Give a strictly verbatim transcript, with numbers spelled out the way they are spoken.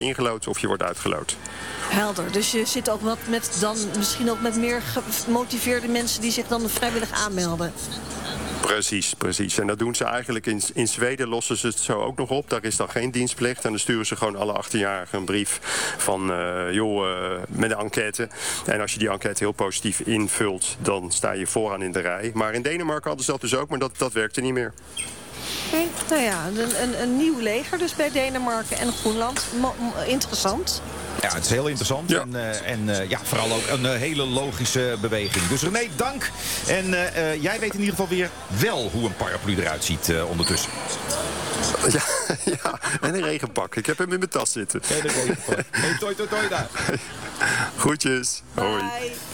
ingelood of je wordt uitgeloot. Helder. Dus je zit ook wat met dan misschien ook met meer gemotiveerde mensen die zich dan vrijwillig aanmelden. Precies, precies. En dat doen ze eigenlijk in, in Zweden lossen ze het zo ook nog op. Daar is dan geen dienstplicht. En dan sturen ze gewoon alle achttienjarigen een brief van uh, joh, uh, met een enquête. En als je die enquête heel positief invult, dan sta je vooraan in de rij. Maar in Denemarken hadden ze dat dus ook, maar dat, dat werkte niet meer. Okay. Nou ja, een, een, een nieuw leger dus bij Denemarken en Groenland. Mo- interessant. Ja, het is heel interessant. Ja. En, uh, en uh, ja, vooral ook een uh, hele logische beweging. Dus René, dank. En uh, uh, jij weet in ieder geval weer wel hoe een paraplu eruit ziet uh, ondertussen. Ja, ja, en een regenpak. Ik heb hem in mijn tas zitten. En een regenpak. Hey, toi, toi, toi daar. Groetjes. Hoi. Bye.